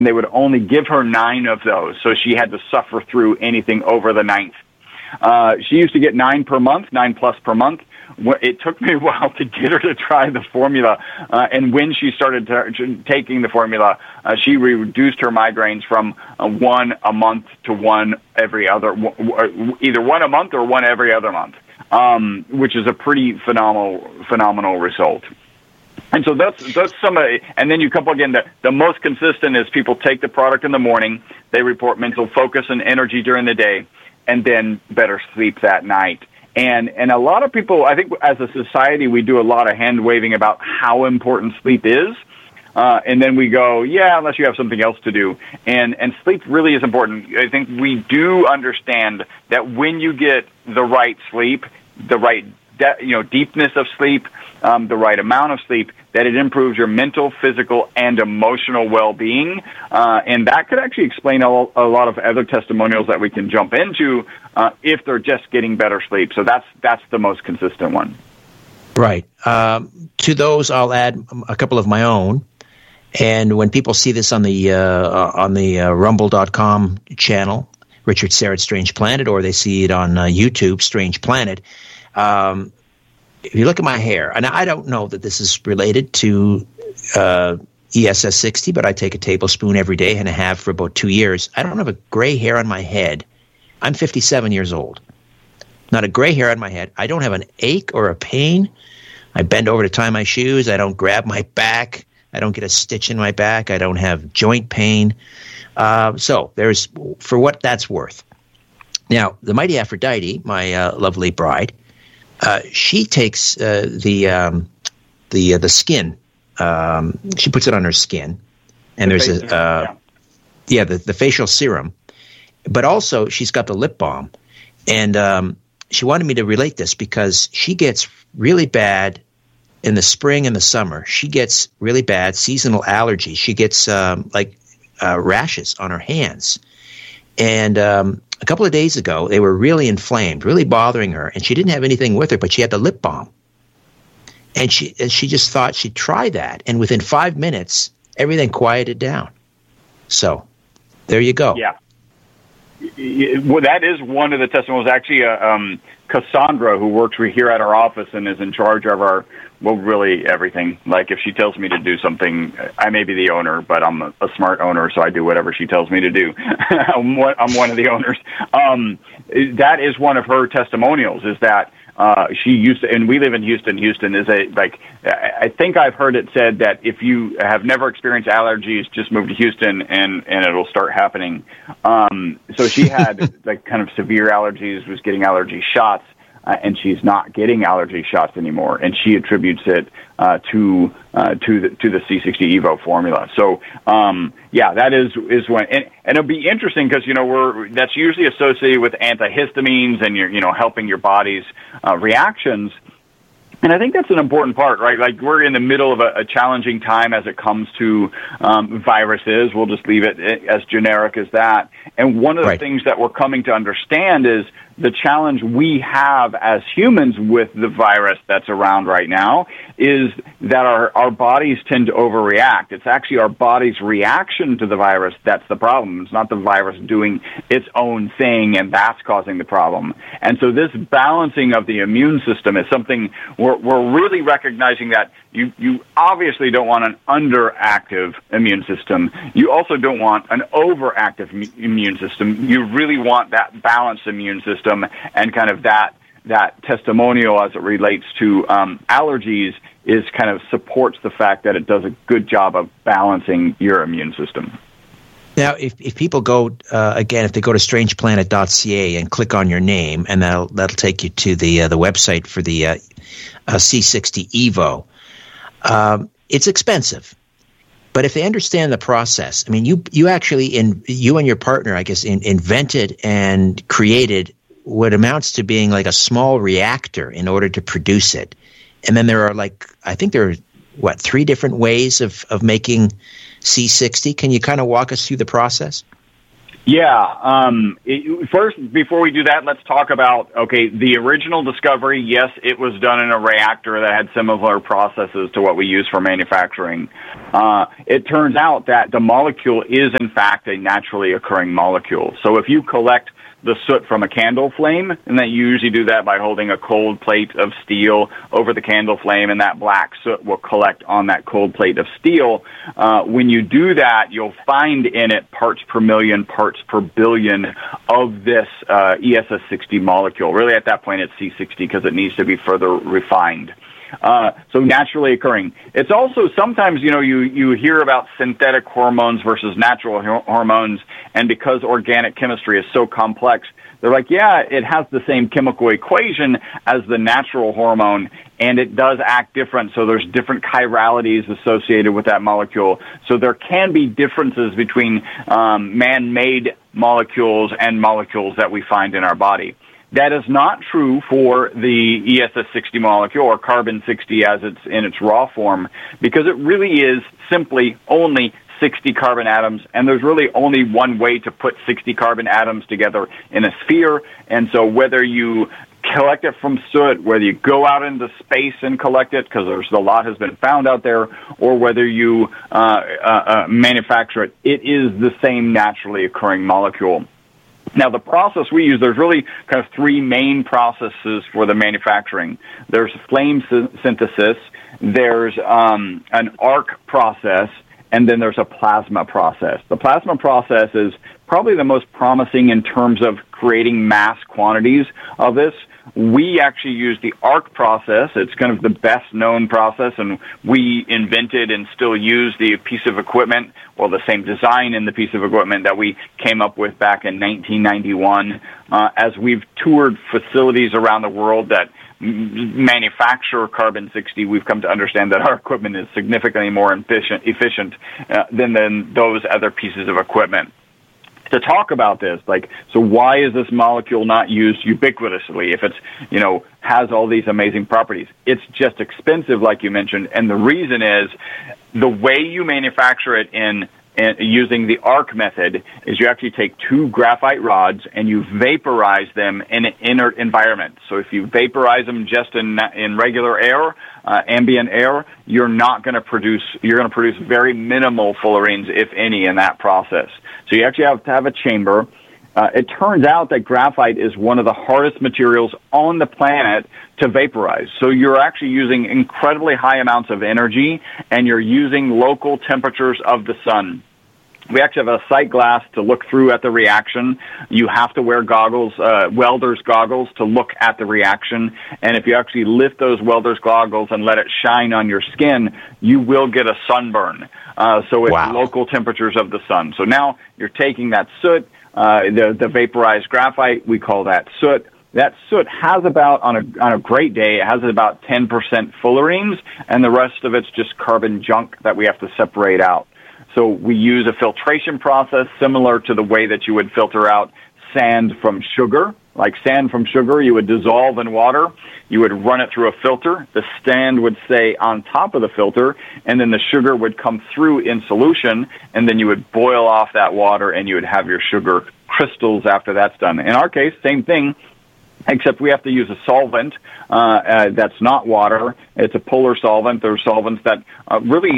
they would only give her 9 of those, so she had to suffer through anything over the 9th. She used to get 9 per month, 9 plus per month. It took me a while to get her to try the formula, and when she started taking the formula, she reduced her migraines from 1 a month to 1 every other, either 1 a month or 1 every other month, which is a pretty phenomenal result. And so that's some of it. And then you couple again, the most consistent is people take the product in the morning, they report mental focus and energy during the day, and then better sleep that night. And a lot of people, I think as a society, we do a lot of hand-waving about how important sleep is. And then we go, yeah, unless you have something else to do. And sleep really is important. I think we do understand that when you get the right sleep, the right deepness of sleep, the right amount of sleep, that it improves your mental, physical, and emotional well-being. And that could actually explain a lot of other testimonials that we can jump into if they're just getting better sleep. So that's the most consistent one. Right. To those, I'll add a couple of my own. And when people see this on the rumble.com channel, Richard Syrett Strange Planet, or they see it on YouTube, Strange Planet, if you look at my hair, and I don't know that this is related to ESS 60, but I take a tablespoon every day and I have for about 2 years. I don't have a gray hair on my head. I'm 57 years old. Not a gray hair on my head. I don't have an ache or a pain. I bend over to tie my shoes. I don't grab my back. I don't get a stitch in my back. I don't have joint pain. So there's, for what that's worth. Now, the Mighty Aphrodite, my lovely bride, she takes the skin. She puts it on her skin, and there's the facial serum. But also, she's got the lip balm, and she wanted me to relate this because she gets really bad in the spring and the summer. She gets really bad seasonal allergies. She gets rashes on her hands, and a couple of days ago, they were really inflamed, really bothering her, and she didn't have anything with her, but she had the lip balm. And she just thought she'd try that, and within 5 minutes, everything quieted down. So, there you go. Yeah. Well, that is one of the testimonials. Actually, Cassandra, who works here at our office and is in charge of our, really everything. Like if she tells me to do something, I may be the owner, but I'm a smart owner, so I do whatever she tells me to do. I'm one of the owners. That is one of her testimonials, is that she used to, and we live in Houston. Houston is I think I've heard it said that if you have never experienced allergies, just move to Houston and it'll start happening. So she had kind of severe allergies, was getting allergy shots, and she's not getting allergy shots anymore, and she attributes it to the C60 Evo formula. So that is one, and it'll be interesting because that's usually associated with antihistamines and you're helping your body's reactions. And I think that's an important part, right? Like we're in the middle of a challenging time as it comes to viruses. We'll just leave it as generic as that. And one of the things that we're coming to understand is the challenge we have as humans with the virus that's around right now is that our bodies tend to overreact. It's actually our body's reaction to the virus that's the problem. It's not the virus doing its own thing, and that's causing the problem. And so this balancing of the immune system is something we're really recognizing that you obviously don't want an underactive immune system. You also don't want an overactive immune system. You really want that balanced immune system, and kind of that testimonial as it relates to allergies is kind of supports the fact that it does a good job of balancing your immune system. Now, if people go, again, if they go to strangeplanet.ca and click on your name, and that'll take you to the website for the C60 Evo, it's expensive. But if they understand the process, I mean, you actually, you and your partner, I guess, invented and created what amounts to being like a small reactor in order to produce it. And then there are I think there are, 3 different ways of making C60? Can you kind of walk us through the process? Yeah. First, before we do that, let's talk about, the original discovery. Yes, it was done in a reactor that had similar processes to what we use for manufacturing. It turns out that the molecule is, in fact, a naturally occurring molecule. So if you collect the soot from a candle flame, and then you usually do that by holding a cold plate of steel over the candle flame, and that black soot will collect on that cold plate of steel. When you do that, you'll find in it parts per million, parts per billion of this ESS60 molecule. Really, at that point, it's C60 because it needs to be further refined. So naturally occurring. It's also sometimes, you hear about synthetic hormones versus natural hormones, and because organic chemistry is so complex, they're like, yeah, it has the same chemical equation as the natural hormone, and it does act different, so there's different chiralities associated with that molecule. So there can be differences between man-made molecules and molecules that we find in our body. That is not true for the ESS60 molecule, or carbon-60 as it's in its raw form, because it really is simply only 60 carbon atoms, and there's really only one way to put 60 carbon atoms together in a sphere. And so whether you collect it from soot, whether you go out into space and collect it, because a lot has been found out there, or whether you manufacture it, it is the same naturally occurring molecule. Now, the process we use, there's really kind of three main processes for the manufacturing. There's flame synthesis, there's an arc process, and then there's a plasma process. The plasma process is probably the most promising in terms of creating mass quantities of this. We actually use the arc process. It's kind of the best known process, and we invented and still use the piece of equipment, well, the same design in the piece of equipment that we came up with back in 1991. As we've toured facilities around the world that manufacture carbon-60, we've come to understand that our equipment is significantly more efficient than those other pieces of equipment. To talk about this, so why is this molecule not used ubiquitously if it's, has all these amazing properties? It's just expensive, like you mentioned, and the reason is the way you manufacture it in using the arc method is you actually take two graphite rods and you vaporize them in an inert environment. So if you vaporize them just in regular air, ambient air, you're going to produce very minimal fullerenes, if any, in that process. So you actually have to have a chamber. It turns out that graphite is one of the hardest materials on the planet to vaporize. So you're actually using incredibly high amounts of energy, and you're using local temperatures of the sun. We actually have a sight glass to look through at the reaction. You have to wear goggles, welder's goggles, to look at the reaction. And if you actually lift those welder's goggles and let it shine on your skin, you will get a sunburn. So it's local temperatures of the sun. So now you're taking that soot, the vaporized graphite, we call that soot. That soot has about, on a great day, it has about 10% fullerenes, and the rest of it's just carbon junk that we have to separate out. So we use a filtration process similar to the way that you would filter out sand from sugar. Like sand from sugar, you would dissolve in water, you would run it through a filter, the sand would stay on top of the filter, and then the sugar would come through in solution, and then you would boil off that water, and you would have your sugar crystals after that's done. In our case, same thing, except we have to use a solvent that's not water. It's a polar solvent. There are solvents that really,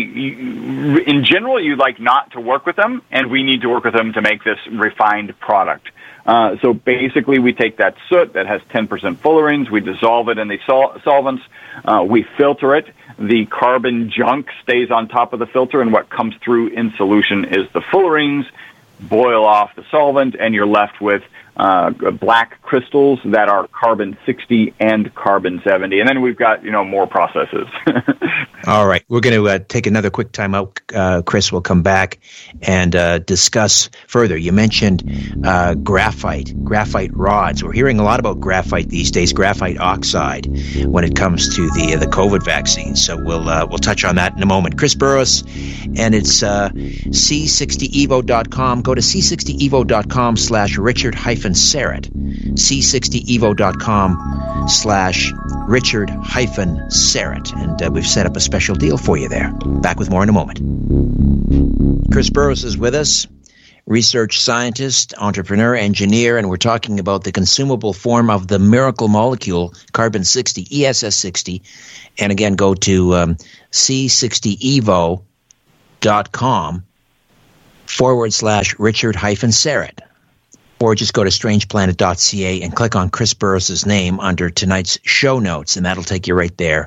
in general, you like not to work with them, and we need to work with them to make this refined product. So basically, we take that soot that has 10% fullerenes, we dissolve it in the solvents, we filter it. The carbon junk stays on top of the filter, and what comes through in solution is the fullerenes. Boil off the solvent, and you're left with black crystals that are carbon-60 and carbon-70. And then we've got, more processes. All right. We're going to take another quick time out. Chris will come back and discuss further. You mentioned graphite rods. We're hearing a lot about graphite these days, graphite oxide, when it comes to the COVID vaccine. So we'll touch on that in a moment. Chris Burres, and it's C60evo.com. Go to C60evo.com/Richard-Serrett. C60evo.com/Richard-Serrett. And we've set up a special deal for you there. Back with more in a moment. Chris Burres is with us. research scientist, entrepreneur, engineer, and we're talking about the consumable form of the miracle molecule, carbon-60, ESS60. And again, go to c60evo.com/Richard-Syrett. Or just go to strangeplanet.ca and click on Chris Burrus's name under tonight's show notes, and that'll take you right there.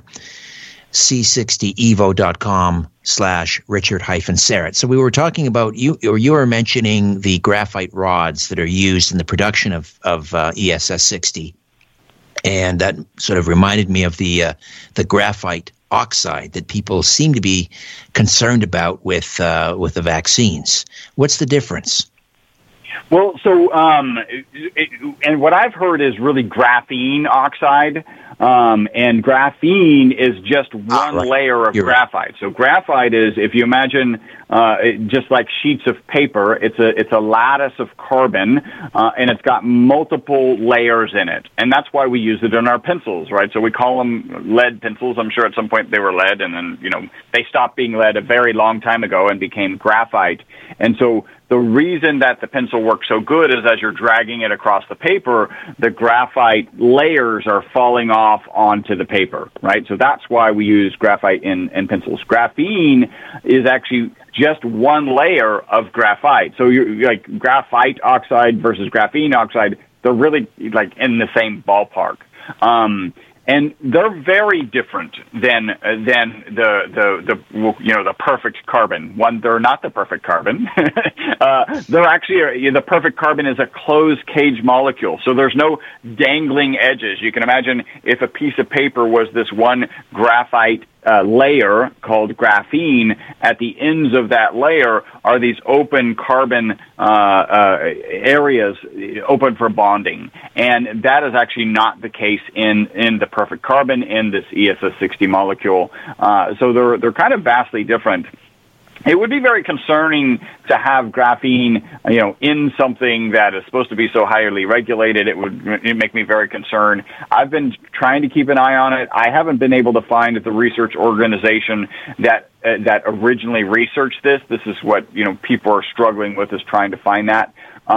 c60evo.com/Richard-Syrett. So we were talking about you were mentioning the graphite rods that are used in the production of ESS60, and that sort of reminded me of the graphite oxide that people seem to be concerned about with the vaccines. What's the difference? Well, so and what I've heard is really graphene oxide. And graphene is just one layer of graphite. So graphite is, if you imagine, just like sheets of paper, it's a lattice of carbon, and it's got multiple layers in it. And that's why we use it in our pencils, right? So we call them lead pencils. I'm sure at some point they were lead, and then, they stopped being lead a very long time ago and became graphite. And so the reason that the pencil works so good is as you're dragging it across the paper, the graphite layers are falling off onto the paper, right? So that's why we use graphite in pencils. Graphene is actually just one layer of graphite. So you're like graphite oxide versus graphene oxide, they're really like in the same ballpark. And they're very different than the perfect carbon. One, they're not the perfect carbon. They're actually the perfect carbon is a closed cage molecule. So there's no dangling edges. You can imagine if a piece of paper was this one graphite layer called graphene. At the ends of that layer are these open carbon areas open for bonding, and that is actually not the case in the perfect carbon in this ESS60 molecule. So they're kind of vastly different. It would be very concerning to have graphene, in something that is supposed to be so highly regulated. It would make me very concerned. I've been trying to keep an eye on it. I haven't been able to find the research organization that originally researched this. This is what, people are struggling with, is trying to find that.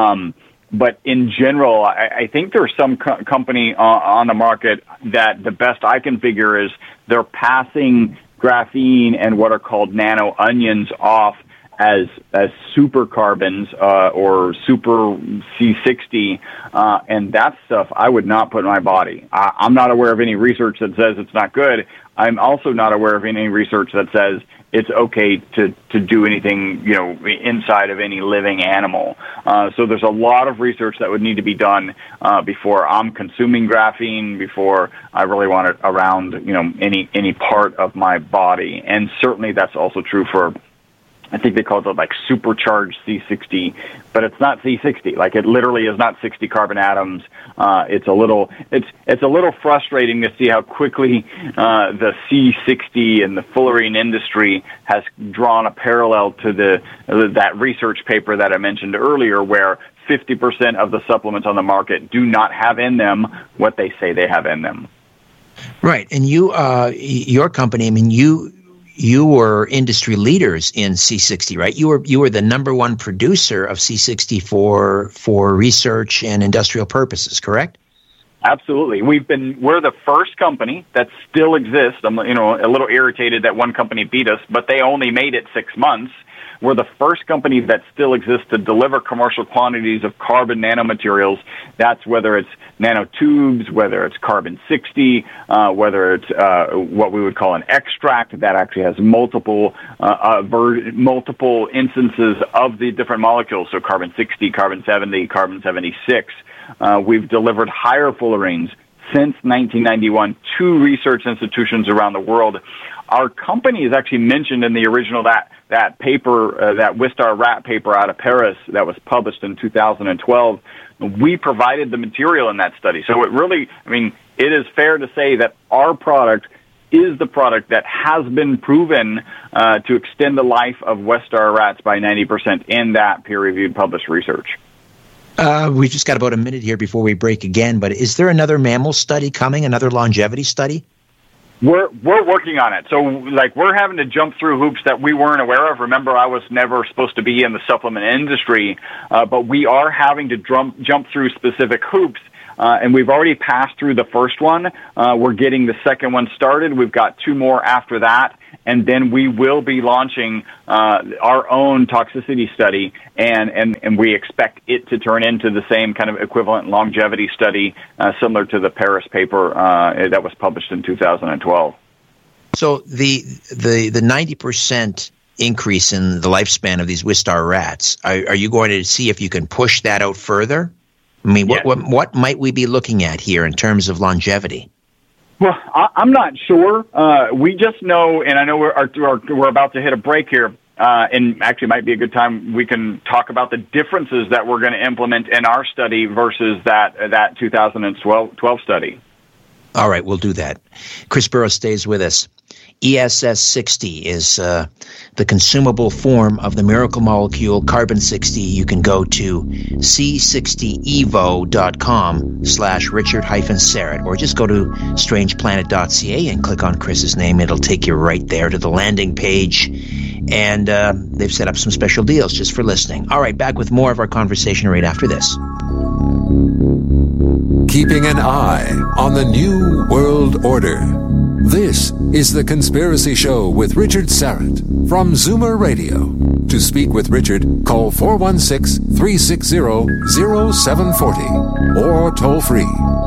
But in general, I think there's some company on the market that the best I can figure is they're passing graphene and what are called nano onions off as super carbons or super C60, and that stuff I would not put in my body. I'm not aware of any research that says it's not good. I'm also not aware of any research that says it's okay to do anything, inside of any living animal. So there's a lot of research that would need to be done before I'm consuming graphene, before I really want it around, any part of my body. And certainly that's also true for, I think they call it like supercharged C60, but it's not C60. Like it literally is not 60 carbon atoms. It's a little frustrating to see how quickly the C60 and the fullerene industry has drawn a parallel to that research paper that I mentioned earlier, where 50% of the supplements on the market do not have in them what they say they have in them. Right, and your company, you were industry leaders in C60, right? You were the number one producer of C60 for research and industrial purposes, correct? Absolutely. We're the first company that still exists. I'm, a little irritated that one company beat us, but they only made it 6 months. We're the first company that still exists to deliver commercial quantities of carbon nanomaterials. That's whether it's nanotubes, whether it's carbon-60, whether it's what we would call an extract that actually has multiple instances of the different molecules, so carbon-60, carbon-70, carbon-76. We've delivered higher fullerenes since 1991 to research institutions around the world. Our company is actually mentioned in the original that paper, that Wistar rat paper out of Paris that was published in 2012. We provided the material in that study. So it really, it is fair to say that our product is the product that has been proven to extend the life of Wistar rats by 90% in that peer-reviewed published research. We've just got about a minute here before we break again, but is there another mammal study coming, another longevity study? We're working on it. So, like, we're having to jump through hoops that we weren't aware of. Remember, I was never supposed to be in the supplement industry, but we are having to jump through specific hoops. And we've already passed through the first one. We're getting the second one started. We've got 2 more after that. And then we will be launching our own toxicity study, and we expect it to turn into the same kind of equivalent longevity study, similar to the Paris paper that was published in 2012. So the 90% increase in the lifespan of these Wistar rats, are you going to see if you can push that out further? I mean, yes. What might we be looking at here in terms of longevity? Well, I'm not sure. We just know, and I know we're about to hit a break here, and actually might be a good time we can talk about the differences that we're going to implement in our study versus that 2012 study. All right, we'll do that. Chris Burrows stays with us. ESS60 is the consumable form of the miracle molecule carbon-60. You can go to c60evo.com/Richard-Serrett, or just go to strangeplanet.ca and click on Chris's name. It'll take you right there to the landing page. And they've set up some special deals just for listening. All right, back with more of our conversation right after this. Keeping an eye on the New World Order. This is The Conspiracy Show with Richard Serrett from Zoomer Radio. To speak with Richard, call 416-360-0740 or toll free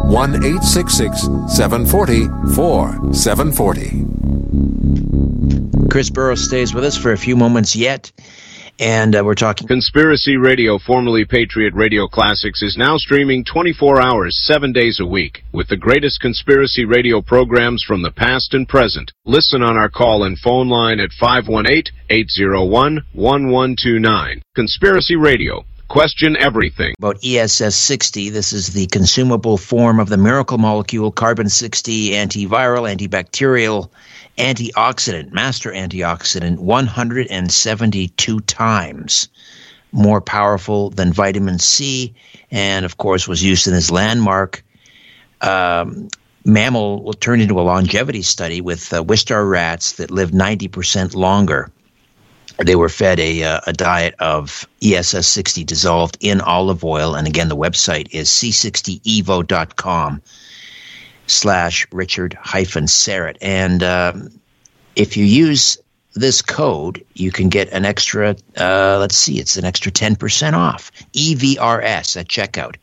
1-866-740-4740. Chris Burrows stays with us for a few moments yet. And we're talking... Conspiracy Radio, formerly Patriot Radio Classics, is now streaming 24 hours, 7 days a week, with the greatest conspiracy radio programs from the past and present. Listen on our call and phone line at 518-801-1129. Conspiracy Radio. Question everything. About ESS60, this is the consumable form of the miracle molecule carbon-60, antiviral, antibacterial, antioxidant, master antioxidant, 172 times more powerful than vitamin C, and of course was used in this landmark mammal turned into a longevity study with Wistar rats that lived 90% longer. They were fed a diet of ESS60 dissolved in olive oil, and again the website is c60evo.com/Richard-Serrett. And if you use this code, you can get an extra, it's an extra 10% off. EVRS at checkout.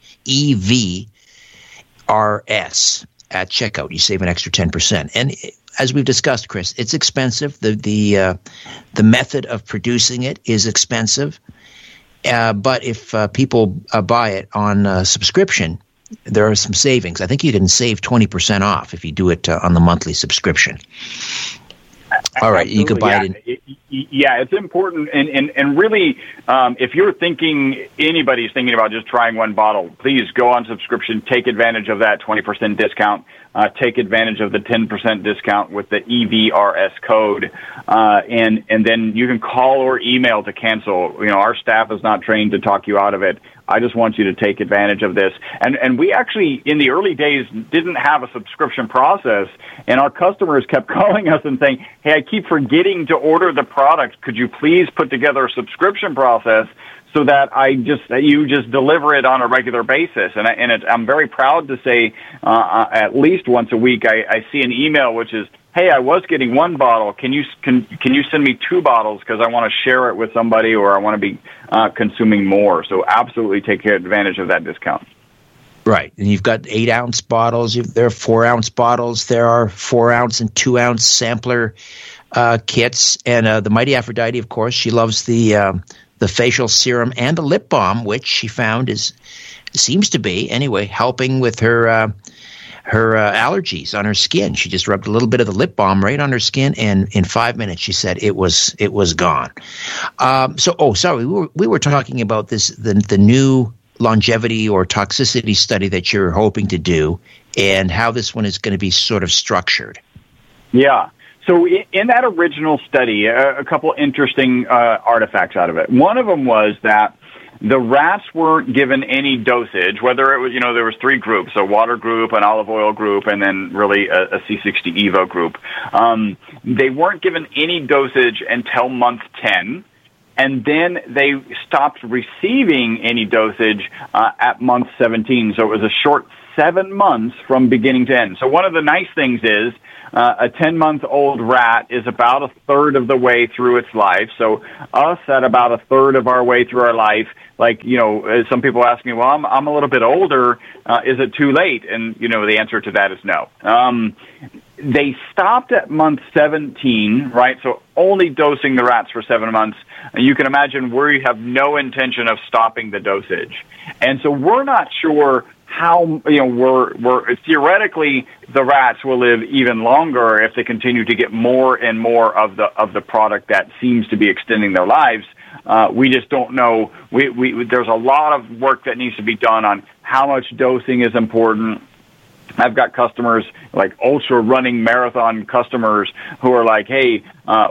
EVRS at checkout. You save an extra 10%. And as we've discussed, Chris, it's expensive. The method of producing it is expensive. But if people buy it on subscription, there are some savings. I think you can save 20% off if you do it on the monthly subscription. All right, you could buy it. It's important. And really, if you're anybody's thinking about just trying one bottle, please go on subscription, take advantage of that 20% discount, take advantage of the 10% discount with the EVRS code, and then you can call or email to cancel. Our staff is not trained to talk you out of it. I just want you to take advantage of this. And we actually, in the early days, didn't have a subscription process, and our customers kept calling us and saying, hey, I keep forgetting to order the product. Could you please put together a subscription process so that you just deliver it on a regular basis? And I'm very proud to say at least once a week I see an email which is, hey, I was getting one bottle. Can you send me 2 bottles because I want to share it with somebody or I want to be consuming more? So absolutely take advantage of that discount. Right. And you've got 8-ounce bottles. There are 4-ounce bottles. There are 4-ounce and 2-ounce sampler kits. And the Mighty Aphrodite, of course, she loves the facial serum and the lip balm, which she found seems to be, anyway, helping with her allergies on her skin. She just rubbed a little bit of the lip balm right on her skin, and in 5 minutes, she said it was gone. We were talking about this, the new longevity or toxicity study that you're hoping to do, and how this one is going to be sort of structured. Yeah. So in that original study, a couple interesting artifacts out of it. One of them was that the rats weren't given any dosage, whether it was, there was 3 groups, a water group, an olive oil group, and then really a C60 Evo group. They weren't given any dosage until month 10. And then they stopped receiving any dosage at month 17. So it was a short 7 months from beginning to end. So one of the nice things is a 10-month-old rat is about a third of the way through its life. So us at about a third of our way through our life, some people ask me, well, I'm a little bit older. Is it too late? And, the answer to that is no. They stopped at month 17, right? So only dosing the rats for 7 months. And you can imagine we have no intention of stopping the dosage. And so we're not sure how, we're theoretically the rats will live even longer if they continue to get more and more of the product that seems to be extending their lives. We just don't know. There's a lot of work that needs to be done on how much dosing is important. I've got customers, like ultra running marathon customers, who are like, hey,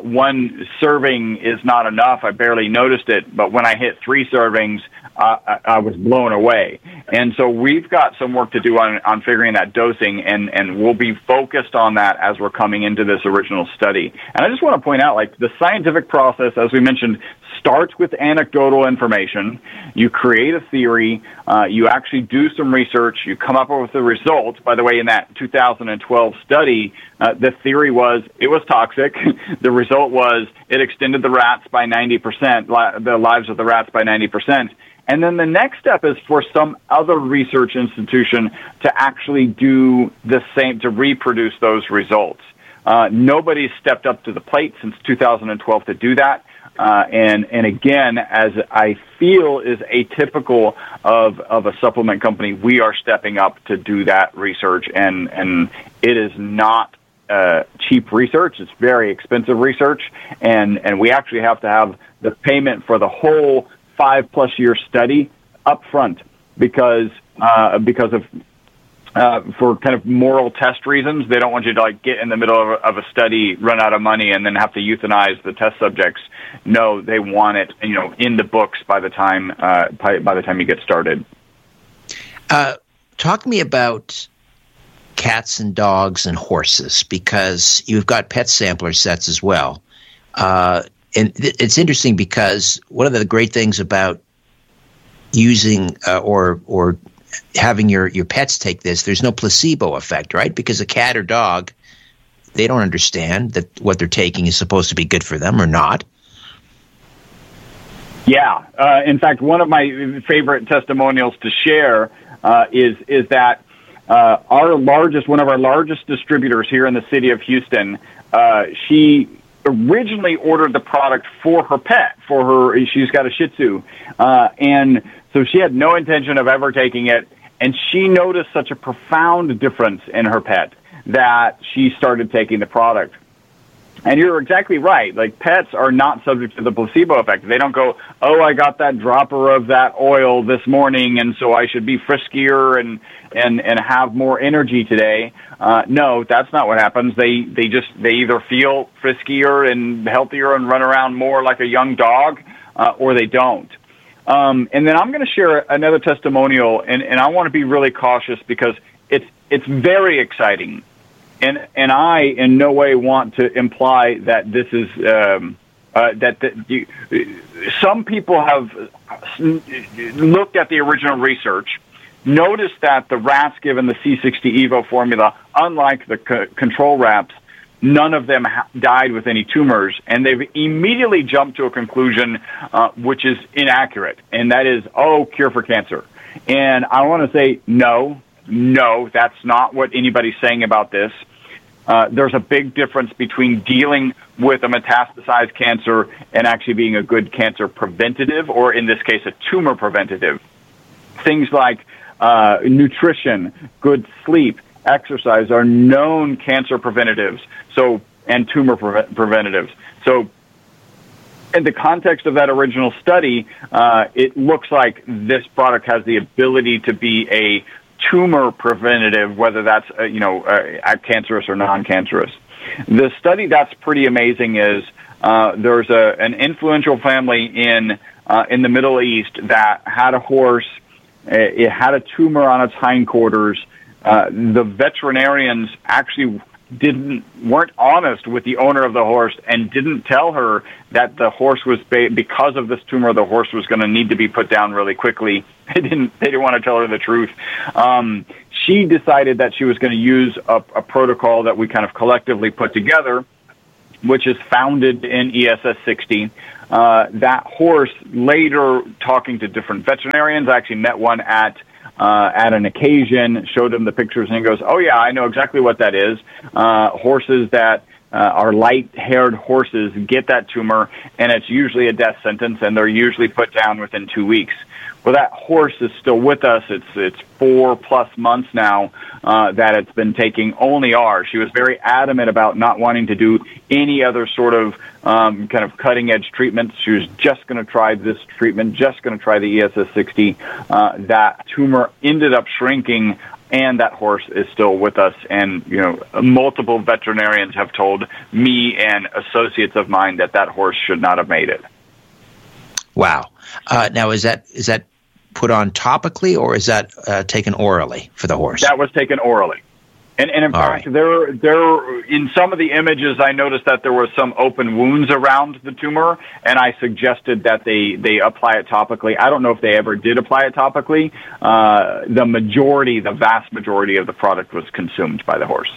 1 serving is not enough. I barely noticed it. But when I hit 3 servings, I was blown away. And so we've got some work to do on figuring that dosing, and we'll be focused on that as we're coming into this original study. And I just want to point out, the scientific process, as we mentioned, starts with anecdotal information. You create a theory. You actually do some research. You come up with the results. By the way, in that 2012 study, the theory was it was toxic. The result was it extended the rats by 90%, the lives of the rats by 90%. And then the next step is for some other research institution to actually do the same, to reproduce those results. Nobody's stepped up to the plate since 2012 to do that. And again, as I feel is atypical of a supplement company, we are stepping up to do that research. And it is not cheap research. It's very expensive research. And we actually have to have the payment for the whole 5+ year study up front because of for kind of moral test reasons. They don't want you to get in the middle of a study, run out of money, and then have to euthanize the test subjects. No, they want it, in the books by the time you get started. Talk to me about cats and dogs and horses, because you've got pet sampler sets as well. And it's interesting because one of the great things about using or having your pets take this, there's no placebo effect, right? Because a cat or dog, they don't understand that what they're taking is supposed to be good for them or not. Yeah. In fact, one of my favorite testimonials to share is that one of our largest distributors here in the city of Houston, she originally ordered the product for her pet, she's got a Shih Tzu, and so she had no intention of ever taking it, and she noticed such a profound difference in her pet that she started taking the product. And you're exactly right. Pets are not subject to the placebo effect. They don't go, oh, I got that dropper of that oil this morning, and so I should be friskier and have more energy today. No, that's not what happens. They either feel friskier and healthier and run around more like a young dog, or they don't. And then I'm going to share another testimonial, and I want to be really cautious because it's very exciting. And I in no way want to imply that this is some people have looked at the original research, noticed that the rats given the C60 Evo formula, unlike the control rats, none of them died with any tumors, and they've immediately jumped to a conclusion which is inaccurate, and that is, cure for cancer. And I want to say, no, that's not what anybody's saying about this. There's a big difference between dealing with a metastasized cancer and actually being a good cancer preventative, or in this case, a tumor preventative. Things like nutrition, good sleep, exercise are known cancer preventatives, and tumor preventatives. So in the context of that original study, it looks like this product has the ability to be a tumor preventative, whether that's cancerous or non-cancerous. The study that's pretty amazing is there's an influential family in in the Middle East that had a horse. It had a tumor on its hindquarters. The veterinarians actually weren't honest with the owner of the horse and didn't tell her that the horse was because of this tumor, the horse was going to need to be put down really quickly. They didn't want to tell her the truth. She decided that she was going to use a protocol that we kind of collectively put together, which is founded in ESS 60. That horse, later talking to different veterinarians, I actually met one at an occasion, showed him the pictures, and he goes, "Oh yeah, I know exactly what that is. Horses that are light-haired horses get that tumor, and it's usually a death sentence, and they're usually put down within 2 weeks." Well, that horse is still with us. It's 4+ months now that it's been taking only ours. She was very adamant about not wanting to do any other sort of kind of cutting-edge treatments. She was just going to try this treatment, just going to try the ESS 60. That tumor ended up shrinking, and that horse is still with us. And, multiple veterinarians have told me and associates of mine that horse should not have made it. Wow. Now, is that put on topically, or is that taken orally for the horse? That was taken orally. And in fact, right. there in some of the images, I noticed that there were some open wounds around the tumor, and I suggested that they apply it topically. I don't know if they ever did apply it topically. The vast majority of the product was consumed by the horse.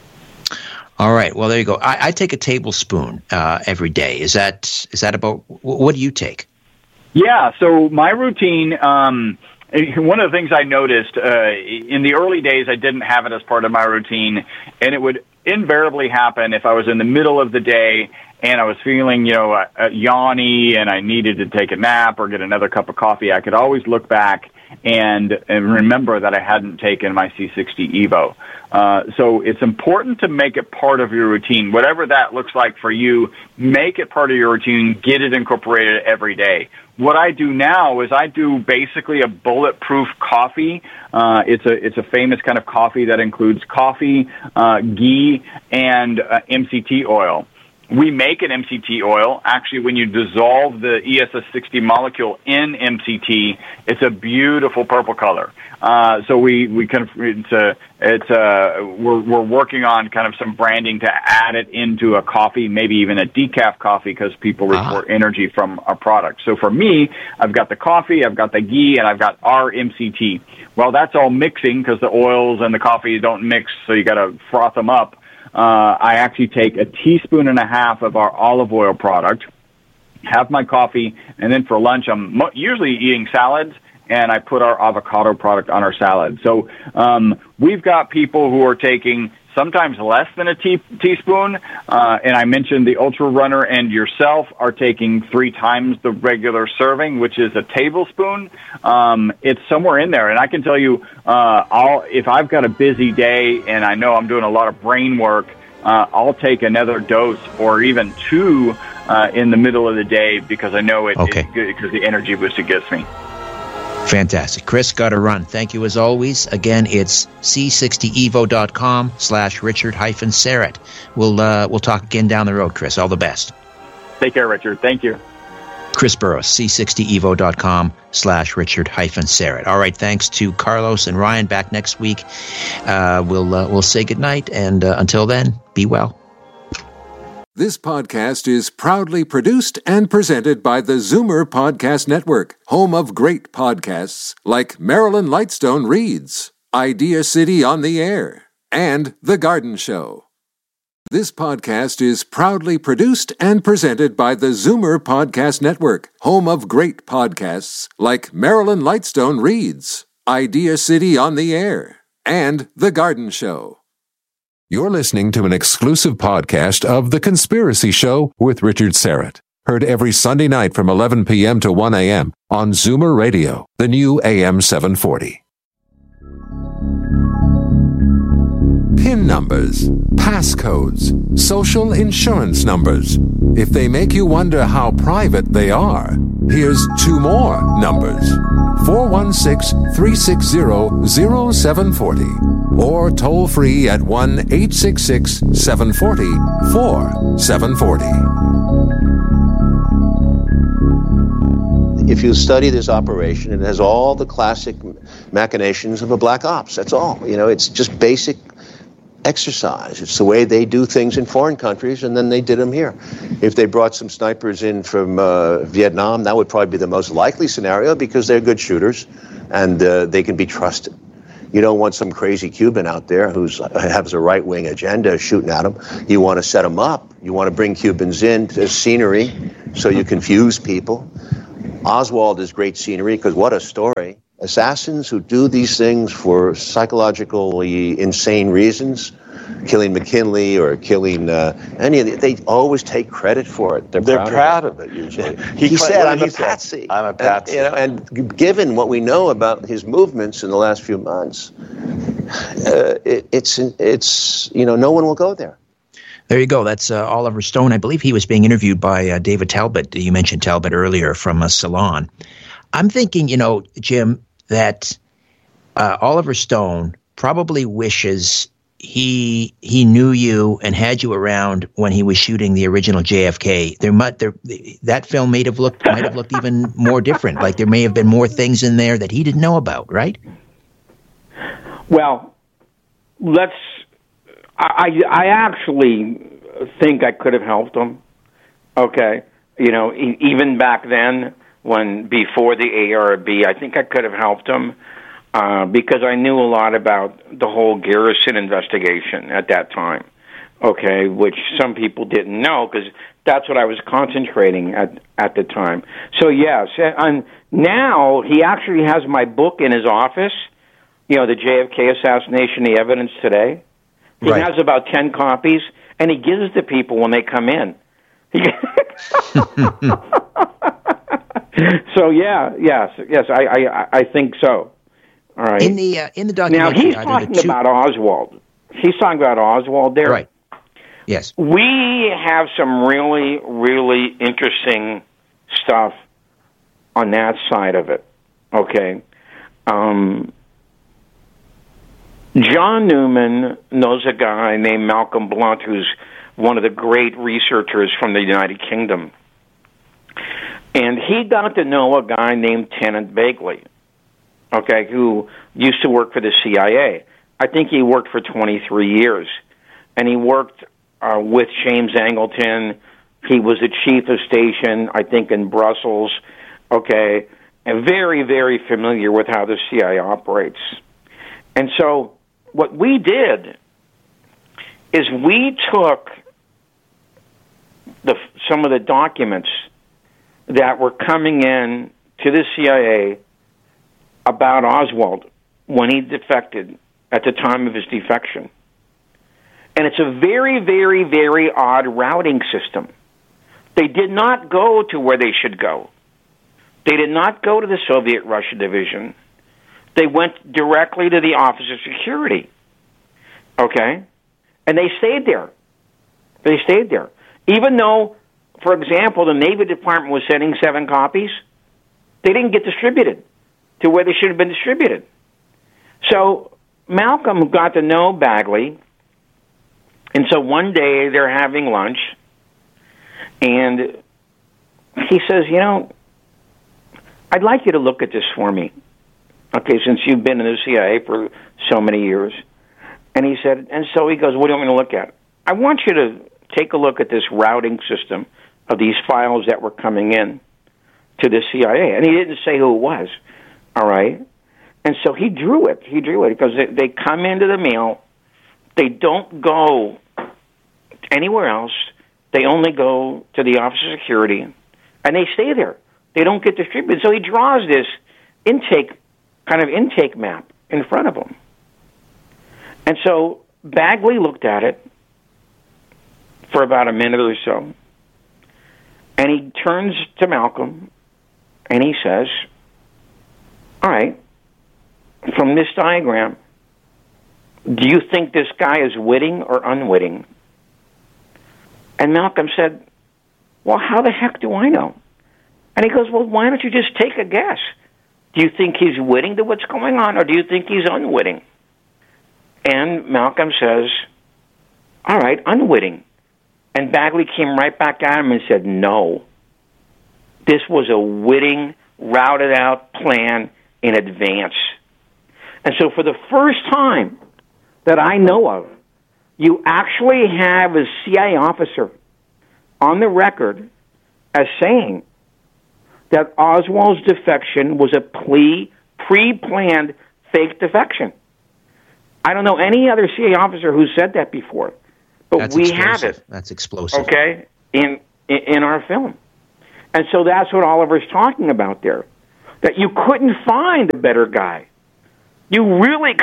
All right. Well, there you go. I take a tablespoon every day. Is that about? What do you take? Yeah. So my routine. One of the things I noticed in the early days, I didn't have it as part of my routine, and it would invariably happen if I was in the middle of the day and I was feeling, yawny, and I needed to take a nap or get another cup of coffee. I could always look back and remember that I hadn't taken my C60 Evo. So it's important to make it part of your routine. Whatever that looks like for you, make it part of your routine, get it incorporated every day. What I do now is I do basically a bulletproof coffee. It's a famous kind of coffee that includes coffee, ghee, and MCT oil. We make an MCT oil. Actually, when you dissolve the ESS 60 molecule in MCT, it's a beautiful purple color. So we kind of we're working on kind of some branding to add it into a coffee, maybe even a decaf coffee, because people report energy from our product. So for me, I've got the coffee, I've got the ghee, and I've got our MCT. Well, that's all mixing because the oils and the coffee don't mix, so you got to froth them up. I actually take a teaspoon and a half of our olive oil product, have my coffee, and then for lunch I'm usually eating salads, and I put our avocado product on our salad. So we've got people who are taking sometimes less than a teaspoon, and I mentioned the Ultra Runner and yourself are taking 3 times the regular serving, which is a tablespoon. It's somewhere in there, and I can tell you, if I've got a busy day and I know I'm doing a lot of brain work, I'll take another dose or even 2 in the middle of the day because I know it's good because the energy boost it gives me. Fantastic. Chris, got to run. Thank you as always. Again, it's c60evo.com/Richard-Serrett. We'll talk again down the road, Chris. All the best. Take care, Richard. Thank you. Chris Burrows, c60evo.com/Richard-Serrett. All right. Thanks to Carlos and Ryan. Back next week. We'll say goodnight. And until then, be well. This podcast is proudly produced and presented by the Zoomer Podcast Network, home of great podcasts like Marilyn Lightstone Reads, Idea City on the Air, and The Garden Show. This podcast is proudly produced and presented by the Zoomer Podcast Network, home of great podcasts like Marilyn Lightstone Reads, Idea City on the Air, and The Garden Show. You're listening to an exclusive podcast of The Conspiracy Show with Richard Serrett. Heard every Sunday night from 11 p.m. to 1 a.m. on Zoomer Radio, the new AM 740. PIN numbers, passcodes, social insurance numbers. If they make you wonder how private they are, here's 2 more numbers. 416-360-0740 or toll free at 1-866-740-4740. if you study this operation, it has all the classic machinations of a black ops. That's all. It's just basic exercise. It's the way they do things in foreign countries, and then they did them here. If they brought some snipers in from Vietnam, that would probably be the most likely scenario because they're good shooters and they can be trusted. You don't want some crazy Cuban out there who has a right-wing agenda shooting at them. You want to set them up. You want to bring Cubans in to scenery so you confuse people. Oswald is great scenery because what a story. Assassins who do these things for psychologically insane reasons, killing McKinley or killing any of they always take credit for it. They're proud of it usually. He said, "I'm a patsy." I'm a patsy. And given what we know about his movements in the last few months, it's no one will go there. There you go. That's Oliver Stone. I believe he was being interviewed by David Talbot. You mentioned Talbot earlier from Salon. I'm thinking, Jim, that Oliver Stone probably wishes he knew you and had you around when he was shooting the original JFK. That film might have looked even more different. Like there may have been more things in there that he didn't know about, right? Well, I actually think I could have helped him. Okay, even back then, before the ARB, I think I could have helped him because I knew a lot about the whole Garrison investigation at that time. Okay, which some people didn't know because that's what I was concentrating at the time. So yes, and now he actually has my book in his office. The JFK assassination, the evidence today. He has about 10 copies, and he gives it to people when they come in. So yes, I think so. All right. In the documentary, now he's talking about Oswald. He's talking about Oswald there. Right. Yes. We have some really, really interesting stuff on that side of it. Okay. John Newman knows a guy named Malcolm Blunt, who's one of the great researchers from the United Kingdom. And he got to know a guy named Tennant Bagley, okay, who used to work for the CIA. I think he worked for 23 years. And he worked with James Angleton. He was the chief of station, I think, in Brussels, okay, and very, very familiar with how the CIA operates. And so what we did is we took some of the documents that were coming in to the CIA about Oswald when he defected at the time of his defection. And it's a very, very, very odd routing system. They did not go to where they should go. They did not go to the Soviet Russia division. They went directly to the Office of Security, okay? And they stayed there. They stayed there. Even though, for example, the Navy Department was sending 7 copies, they didn't get distributed to where they should have been distributed. So Malcolm got to know Bagley, and so one day they're having lunch, and he says, I'd like you to look at this for me. Okay, since you've been in the CIA for so many years. And he said, and so he goes, what do you want me to look at? I want you to take a look at this routing system of these files that were coming in to the CIA. And he didn't say who it was, all right? And so he drew it. He drew it because they come into the mail. They don't go anywhere else. They only go to the Office of Security, and they stay there. They don't get distributed. So he draws this intake map in front of him. And so Bagley looked at it for about a minute or so, and he turns to Malcolm, and he says, all right, from this diagram, do you think this guy is witting or unwitting? And Malcolm said, well, how the heck do I know? And he goes, well, why don't you just take a guess? Do you think he's witting to what's going on, or do you think he's unwitting? And Malcolm says, all right, unwitting. And Bagley came right back at him and said, no. This was a witting routed out plan in advance. And so for the first time that I know of, you actually have a CIA officer on the record as saying that Oswald's defection was a pre-planned fake defection. I don't know any other CIA officer who said that before, but that's we explosive. have it. That's explosive. Okay, in our film. And so that's what Oliver's talking about there, that you couldn't find a better guy. You really,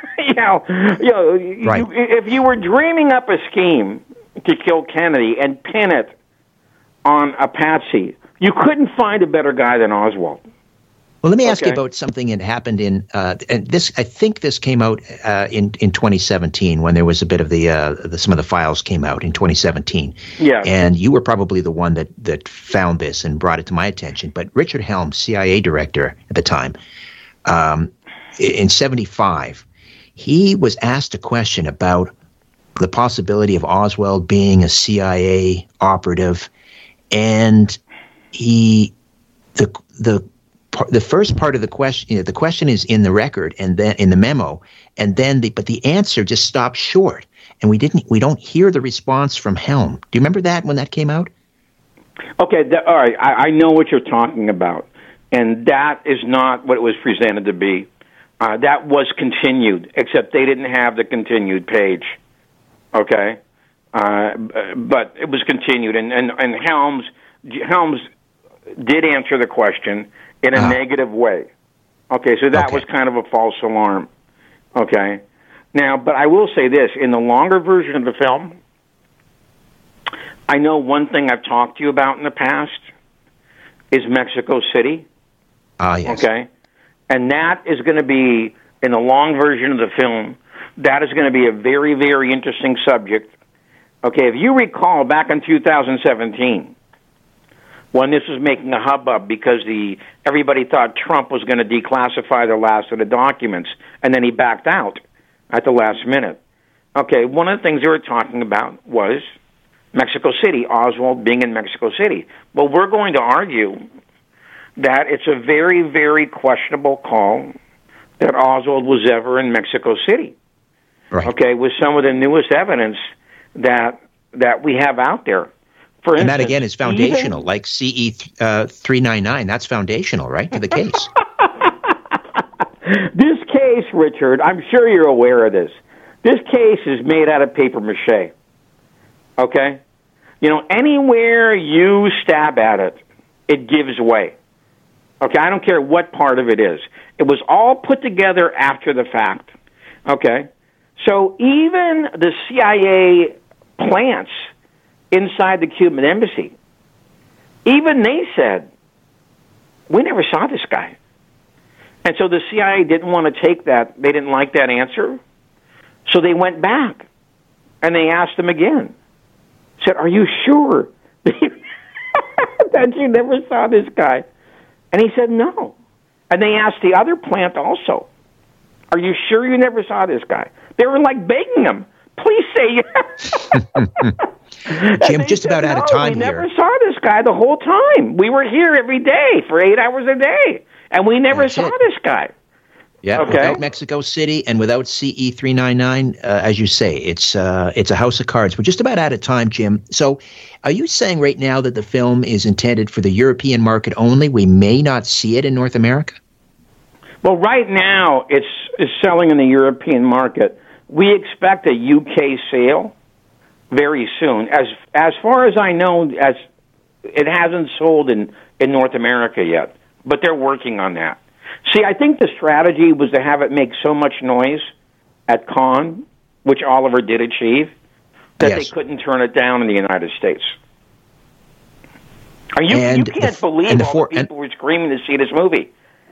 Right. if you were dreaming up a scheme to kill Kennedy and pin it on a patsy, you couldn't find a better guy than Oswald. Well, let me ask you about something that happened in, and this, I think this came out in 2017 when there was a bit of some of the files came out in 2017. Yeah. And you were probably the one that found this and brought it to my attention. But Richard Helms, CIA director at the time, in 75, he was asked a question about the possibility of Oswald being a CIA operative, and the first part of the question, the question is in the record and then in the memo, and then but the answer just stopped short, and we don't hear the response from Helm. Do you remember that when that came out? Okay, all right, I know what you're talking about, and that is not what it was presented to be. That was continued, except they didn't have the continued page. Okay, but it was continued, and Helms did answer the question in a negative way. Okay, so that was kind of a false alarm. Okay, now, but I will say this: in the longer version of the film, I know one thing I've talked to you about in the past is Mexico City. Yes. Okay. And that is going to be, in the long version of the film, that is going to be a very, very interesting subject. Okay, if you recall, back in 2017, when this was making a hubbub because everybody thought Trump was going to declassify the last of the documents, and then he backed out at the last minute. Okay, one of the things they were talking about was Mexico City, Oswald being in Mexico City. Well, we're going to argue that it's a very, very questionable call that Oswald was ever in Mexico City. Right. Okay, with some of the newest evidence that we have out there. For instance, and that, again, is foundational, like CE 399. That's foundational, right, to the case? This case, Richard, I'm sure you're aware of this. This case is made out of paper mache. Okay? Anywhere you stab at it, it gives way. Okay, I don't care what part of it is. It was all put together after the fact. Okay? So even the CIA plants inside the Cuban embassy, even they said, we never saw this guy. And so the CIA didn't want to take that. They didn't like that answer. So they went back and they asked him again. Said, are you sure that you never saw this guy? And he said, no. And they asked the other plant also, are you sure you never saw this guy? They were like begging him, please say yes. Jim, just about out of time we here. We never saw this guy the whole time. We were here every day for 8 hours a day, and we never saw this guy. Yeah, okay. Without Mexico City and without CE 399, as you say, it's a house of cards. We're just about out of time, Jim. So are you saying right now that the film is intended for the European market only? We may not see it in North America? Well, right now it's selling in the European market. We expect a UK sale very soon. As far as I know, as it hasn't sold in North America yet, but they're working on that. See, I think the strategy was to have it make so much noise at Cannes, which Oliver did achieve, that they couldn't turn it down in the United States. You can't believe all the people were screaming to see this movie.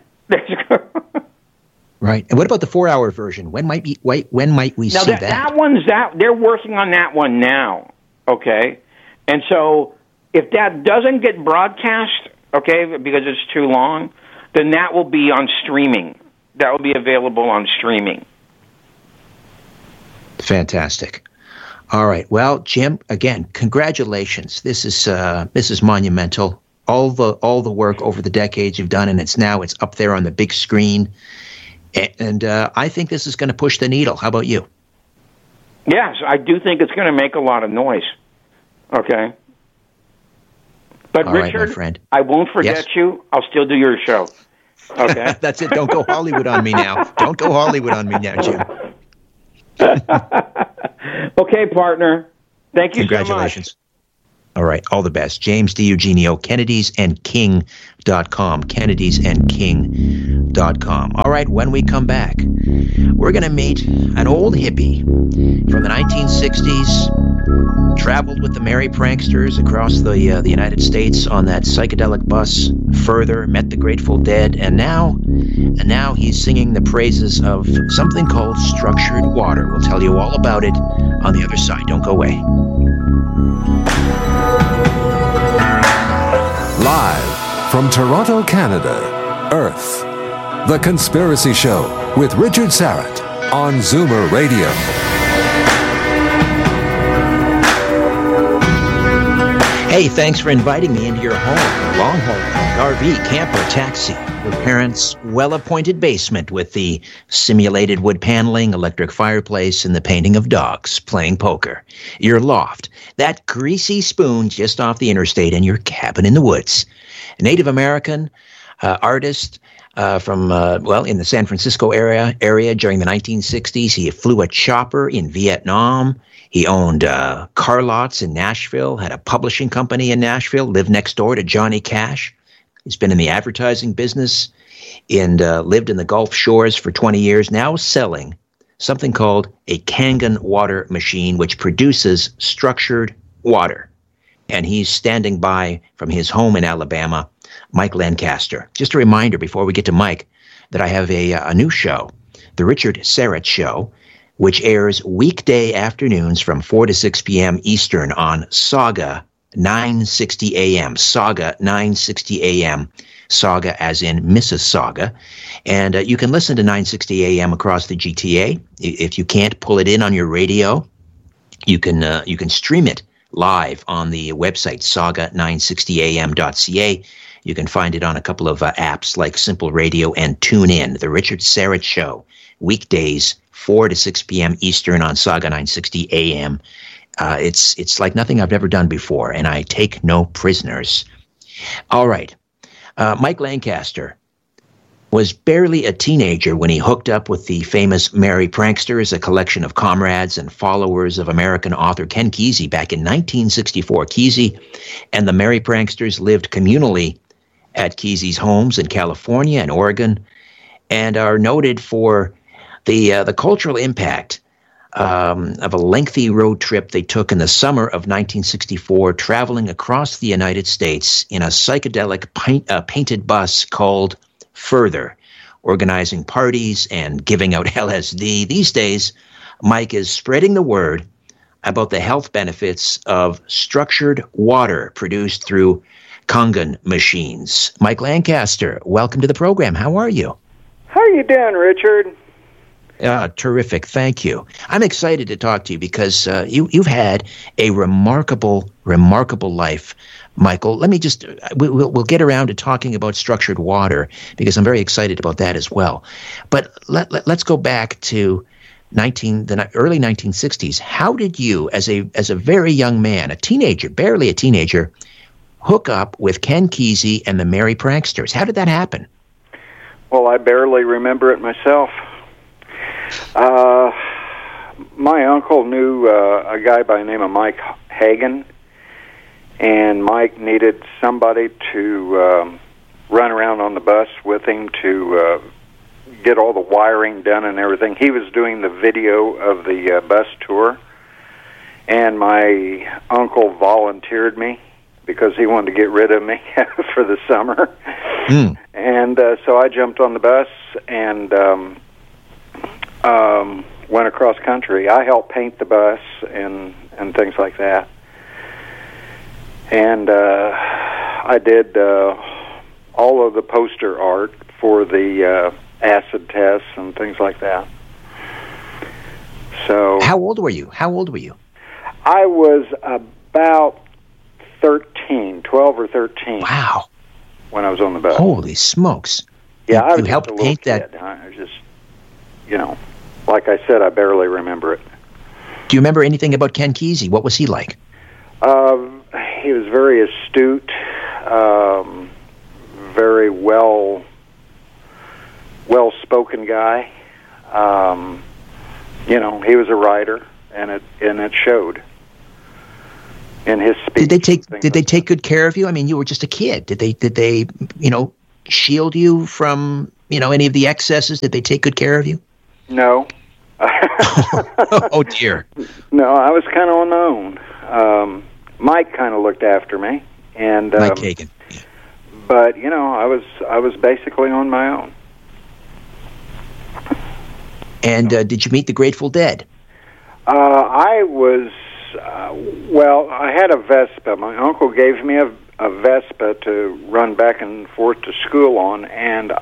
Right. And what about the 4-hour version? When might we see that? That one's out. They're working on that one now. Okay, and so if that doesn't get broadcast, okay, because it's too long, then that will be on streaming. That will be available on streaming. Fantastic. All right. Well, Jim, again, congratulations. This is monumental. all the work over the decades you've done, and it's up there on the big screen. And I think this is going to push the needle. How about you? Yes, I do think it's going to make a lot of noise. Okay. But all Richard, right, my friend. I won't forget you. I'll still do your show. Okay. That's it. Don't go Hollywood on me now. Don't go Hollywood on me now, Jim. Okay, partner. Thank you Congratulations. so much. All right. All the best. James DiEugenio, kennedysandking.com. kennedysandking.com. All right. When we come back, we're going to meet an old hippie from the 1960s, traveled with the Merry Pranksters across the United States on that psychedelic bus, further, met the Grateful Dead, and now he's singing the praises of something called structured water. We'll tell you all about it on the other side. Don't go away. Live from Toronto, Canada, Earth, The Conspiracy Show with Richard Syrett on Zoomer Radio. Hey, thanks for inviting me into your home, long haul, RV, camper, taxi, your parents' well-appointed basement with the simulated wood paneling, electric fireplace, and the painting of dogs playing poker, your loft, that greasy spoon just off the interstate, and your cabin in the woods. A Native American artist from in the San Francisco area during the 1960s. He flew a chopper in Vietnam. He owned car lots in Nashville, had a publishing company in Nashville, lived next door to Johnny Cash. He's been in the advertising business and lived in the Gulf Shores for 20 years, now selling something called a Kangen water machine, which produces structured water. And he's standing by from his home in Alabama, Mike Lancaster. Just a reminder before we get to Mike that I have a new show, The Richard Syrett Show, which airs weekday afternoons from 4 to 6 p.m. Eastern on Saga 960 a.m. Saga 960 a.m. Saga as in Mississauga. And you can listen to 960 a.m. across the GTA. If you can't pull it in on your radio, you can stream it live on the website saga960am.ca. You can find it on a couple of apps like Simple Radio and TuneIn. The Richard Syrett Show, weekdays 4 to 6 p.m. Eastern on Saga 960 AM. It's like nothing I've ever done before, and I take no prisoners. All right. Mike Lancaster was barely a teenager when he hooked up with the famous Merry Pranksters, a collection of comrades and followers of American author Ken Kesey back in 1964. Kesey and the Merry Pranksters lived communally at Kesey's homes in California and Oregon and are noted for the cultural impact of a lengthy road trip they took in the summer of 1964, traveling across the United States in a psychedelic painted bus called Further, organizing parties and giving out LSD. These days, Mike is spreading the word about the health benefits of structured water produced through Kangen machines. Mike Lancaster, welcome to the program. How are you? How are you doing, Richard? Terrific. Thank you. I'm excited to talk to you because you've had a remarkable life, Michael. Let me just, we'll get around to talking about structured water because I'm very excited about that as well. But let's go back to the early 1960s. How did you, as a very young man, a teenager, barely a teenager, hook up with Ken Kesey and the Merry Pranksters? How did that happen? Well, I barely remember it myself. My uncle knew a guy by the name of Mike Hagan, and Mike needed somebody to run around on the bus with him to get all the wiring done and everything. He was doing the video of the bus tour, and my uncle volunteered me because he wanted to get rid of me for the summer. And so I jumped on the bus and went across country. I helped paint the bus and things like that. And I did all of the poster art for the acid tests and things like that. So How old were you? I was about 13 12 or 13. Wow. When I was on the bus. Holy smokes. Yeah, I was you just helped a little paint kid. that. I was just, like I said, I barely remember it. Do you remember anything about Ken Kesey? What was he like? He was very astute, very well-spoken guy. He was a writer, and it showed in his speech. Did they take good care of you? I mean, you were just a kid. Did they shield you from any of the excesses? Did they take good care of you? No. Oh dear. No, I was kind of on my own. Mike kind of looked after me, and Mike Kagan. Yeah. But I was basically on my own. And did you meet the Grateful Dead? I was. I had a Vespa. My uncle gave me a Vespa to run back and forth to school on, and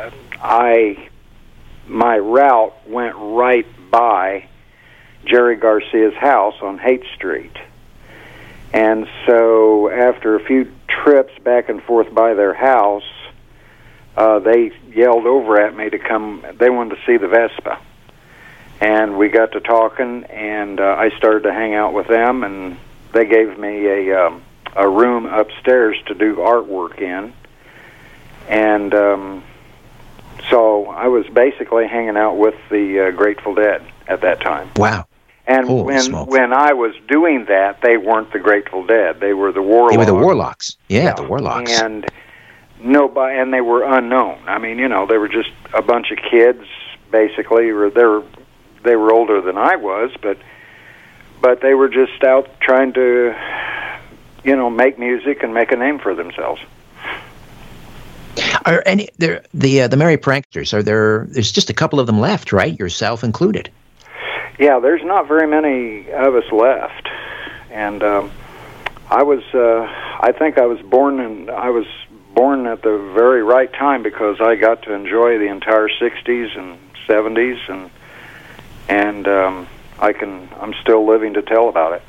my route went right by Jerry Garcia's house on Haight Street. And so after a few trips back and forth by their house, they yelled over at me to come. They wanted to see the Vespa. And we got to talking, and I started to hang out with them, and they gave me a room upstairs to do artwork in. And so I was basically hanging out with the Grateful Dead at that time. Wow. And when I was doing that, they weren't the Grateful Dead. They were the Warlocks. They were the Warlocks. Yeah, the Warlocks. And and they were unknown. I mean, they were just a bunch of kids, basically. They were older than I was, but they were just out trying to, make music and make a name for themselves. Are any the Merry Pranksters? There's just a couple of them left, right? Yourself included. Yeah, there's not very many of us left, and I think I was born at the very right time because I got to enjoy the entire '60s and '70s, and I'm still living to tell about it.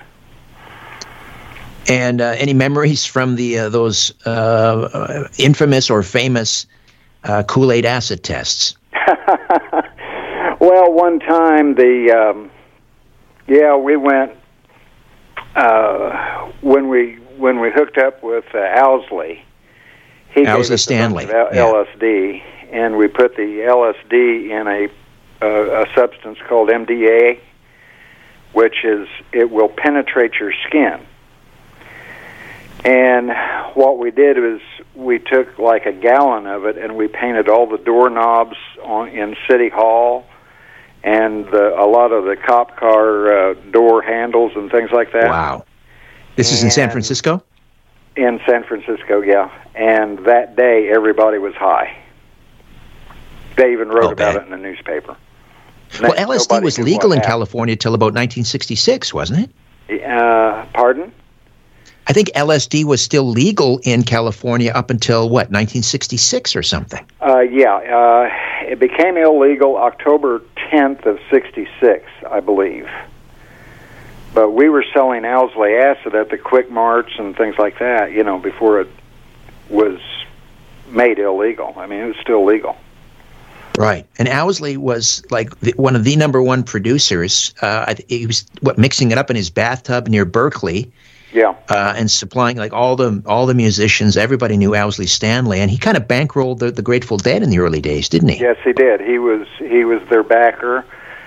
And any memories from those infamous or famous Kool-Aid acid tests? Well, one time we went when we hooked up with Owsley. He Owsley Stanley, LSD, and we put the LSD in a substance called MDA, which it will penetrate your skin. And what we did was we took like a gallon of it and we painted all the doorknobs in City Hall and a lot of the cop car door handles and things like that. Wow. This is in San Francisco? In San Francisco, yeah. And that day, everybody was high. They even wrote about it in the newspaper. Well, LSD was legal in California till about 1966, wasn't it? Pardon? I think LSD was still legal in California up until, 1966 or something? It became illegal October 10th of 66, I believe. But we were selling Owsley acid at the Quick Marts and things like that, before it was made illegal. I mean, it was still legal. Right. And Owsley was like one of the number one producers. He was mixing it up in his bathtub near Berkeley. Yeah. And supplying like all the musicians. Everybody knew Owsley Stanley, and he kind of bankrolled the Grateful Dead in the early days, didn't he? Yes, he did. He was their backer.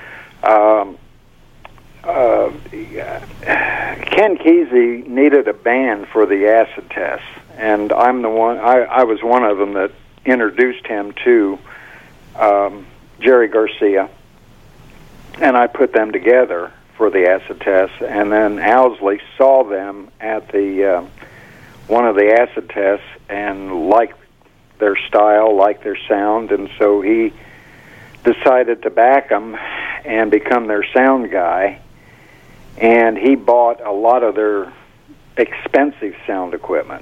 Ken Kesey needed a band for the acid test, and I'm the one. I was one of them that introduced him to Jerry Garcia, and I put them together for the acid test. And then Owsley saw them at the one of the acid tests and liked their style, liked their sound, and so he decided to back them and become their sound guy. And he bought a lot of their expensive sound equipment.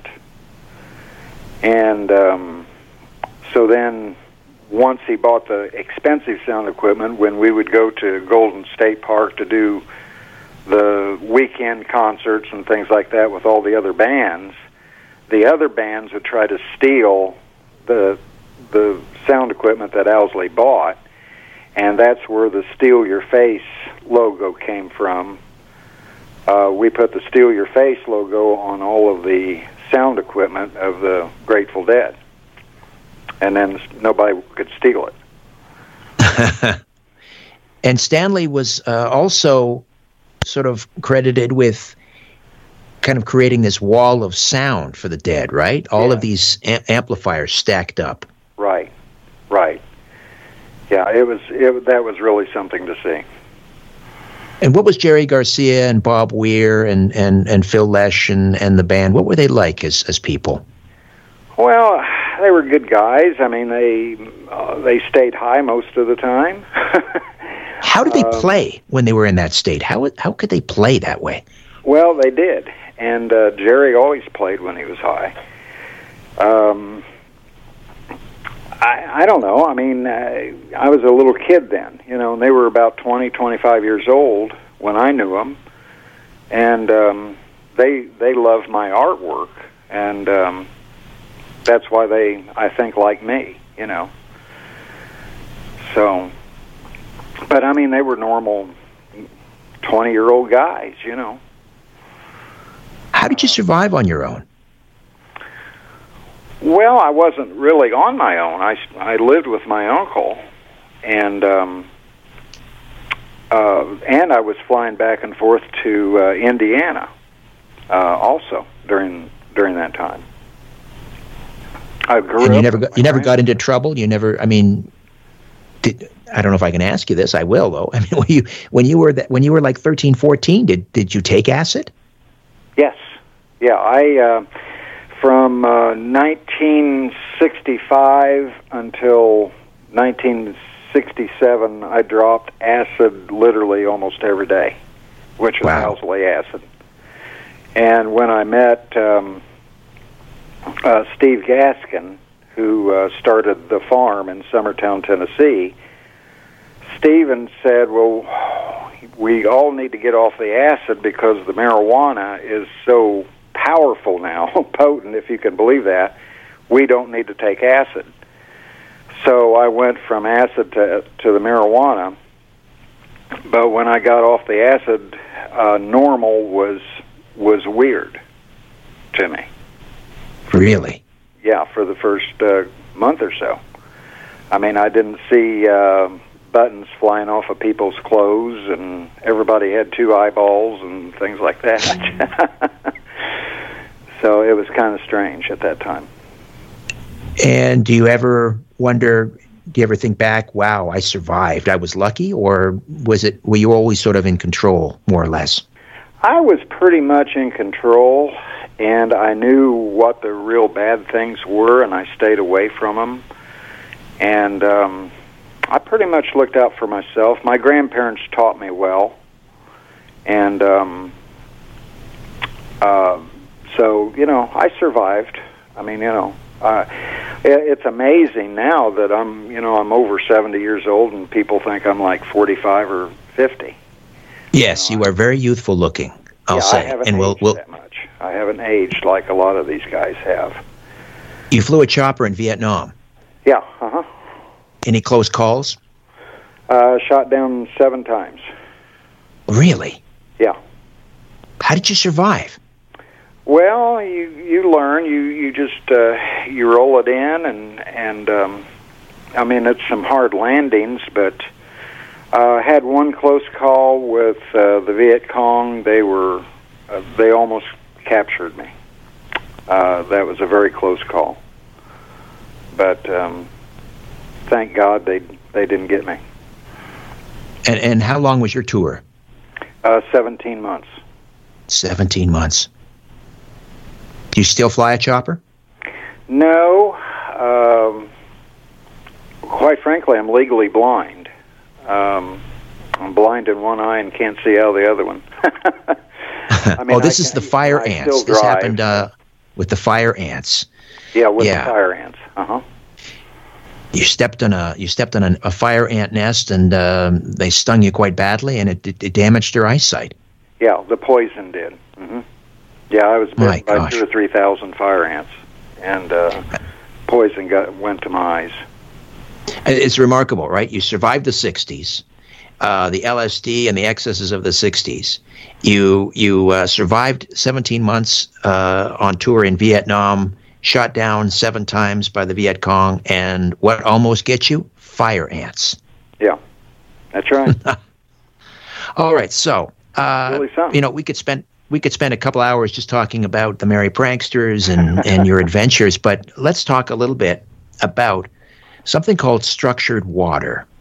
And so then once he bought the expensive sound equipment, when we would go to Golden State Park to do the weekend concerts and things like that with all the other bands, the other bands would try to steal the sound equipment that Owsley bought, and that's where the Steal Your Face logo came from. We put the Steal Your Face logo on all of the sound equipment of the Grateful Dead, and then nobody could steal it. And Stanley was also sort of credited with kind of creating this wall of sound for the Dead, right? All of these amplifiers stacked up. Right. Yeah, that was really something to see. And what was Jerry Garcia and Bob Weir and Phil Lesh and the band? What were they like as people? Well, they were good guys. I mean, they stayed high most of the time. How did they play when they were in that state? How could they play that way? Well, they did, and Jerry always played when he was high. I don't know. I mean, I was a little kid then, and they were about 20, 25 years old when I knew them, and they loved my artwork, and that's why they, I think, like me, So, but I mean, they were normal 20-year-old guys, How did you survive on your own? Well, I wasn't really on my own. I lived with my uncle, and I was flying back and forth to Indiana also during that time. I grew up. You never got into trouble. You never. I mean, I don't know if I can ask you this. I will though. I mean, when you were like 13, 14, did you take acid? Yes. Yeah. I. From 1965 until 1967, I dropped acid literally almost every day, which was Owsley acid. And when I met Steve Gaskin, who started the farm in Summertown, Tennessee, Steven said, well, we all need to get off the acid because the marijuana is so powerful now, potent, if you can believe that. We don't need to take acid. So I went from acid to the marijuana, but when I got off the acid, normal was weird to me. Really? Yeah, for the first month or so. I mean, I didn't see buttons flying off of people's clothes, and everybody had two eyeballs and things like that. So it was kind of strange at that time. And do you ever think back, wow, I survived, I was lucky, or were you always sort of in control, more or less? I was pretty much in control, and I knew what the real bad things were, and I stayed away from them. And I pretty much looked out for myself. My grandparents taught me well, and so, I survived. I mean, it's amazing now that I'm over 70 years old, and people think I'm like 45 or 50. Yes, you are very youthful looking, I'll say. I haven't aged that much. I haven't aged like a lot of these guys have. You flew a chopper in Vietnam? Yeah, Any close calls? Shot down 7 times. Really? Yeah. How did you survive? Well, you learn. You just you roll it in, and I mean, it's some hard landings, but had one close call with the Viet Cong. They almost captured me. That was a very close call, but thank God they didn't get me. And how long was your tour? 17 months. 17 months. Do you still fly a chopper? No. Quite frankly, I'm legally blind. I'm blind in one eye and can't see out of the other one. I mean, this is the fire ants. This happened with the fire ants. Yeah, with the fire ants. You stepped on a fire ant nest, and they stung you quite badly, and it damaged your eyesight. Yeah, the poison did. Mm-hmm. Yeah, I was bitten by 2,000 or 3,000 fire ants, and poison went to my eyes. It's remarkable, right? You survived the 60s, the LSD and the excesses of the 60s. You survived 17 months on tour in Vietnam, shot down 7 times by the Viet Cong, and what almost gets you? Fire ants. Yeah, that's right. All right, so really we could spend a couple hours just talking about the Merry Pranksters and your adventures, but let's talk a little bit about something called structured water.